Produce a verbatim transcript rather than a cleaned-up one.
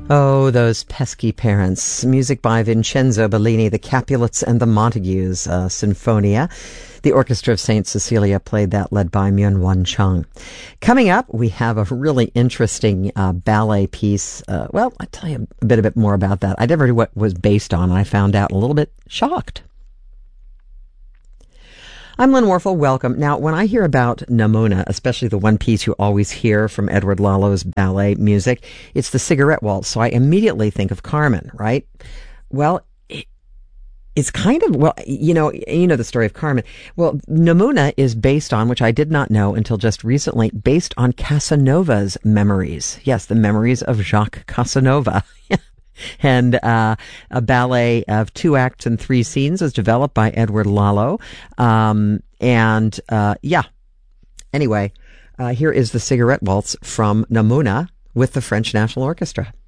Oh, those pesky parents. Music by Vincenzo Bellini, the Capulets and the Montagues, uh, Sinfonia. The Orchestra of Saint Cecilia played that, led by Myung-Whun Chung. Coming up, we have a really interesting uh, ballet piece. Uh, well, I'll tell you a bit, a bit more about that. I never knew what it was based on, and I found out a little bit shocked. I'm Lynn Warfel. Welcome. Now, when I hear about Namona, especially the one piece you always hear from Edward Lalo's ballet music, it's the Cigarette Waltz. So I immediately think of Carmen, right? Well, it, it's kind of, well, you know, you know the story of Carmen. Well, Namona is based on, which I did not know until just recently, based on Casanova's memories. Yes, the memories of Jacques Casanova. And uh, a ballet of two acts and three scenes was developed by Edward Lalo. Um, and uh, yeah, anyway, uh, here is the Cigarette Waltz from Namona with the French National Orchestra.